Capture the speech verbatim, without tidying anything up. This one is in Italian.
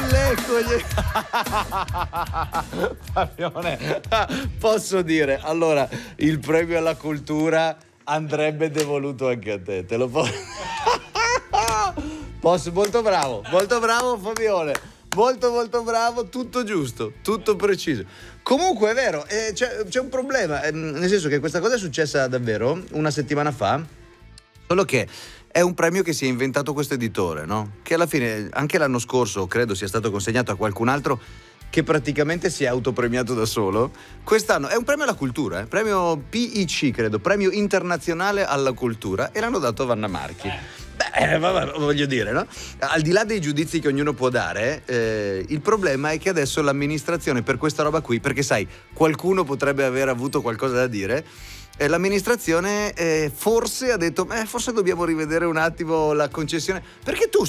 Le coglioni. Fabione, posso dire, allora, il premio alla cultura andrebbe devoluto anche a te, te lo posso. Posso, molto bravo, molto bravo Fabione. Molto molto bravo, tutto giusto, tutto preciso. Comunque è vero, eh, c'è, c'è un problema, eh, nel senso che questa cosa è successa davvero una settimana fa, solo che è un premio che si è inventato questo editore, no? Che alla fine, anche l'anno scorso, credo sia stato consegnato a qualcun altro che praticamente si è autopremiato da solo. Quest'anno è un premio alla cultura, eh? Premio P I C, credo, Premio Internazionale alla Cultura, e l'hanno dato a Vanna Marchi. Beh, vabbè, voglio dire, no? Al di là dei giudizi che ognuno può dare, eh, il problema è che adesso l'amministrazione per questa roba qui, perché sai, qualcuno potrebbe aver avuto qualcosa da dire, e l'amministrazione eh, forse ha detto, eh, forse dobbiamo rivedere un attimo la concessione, perché tu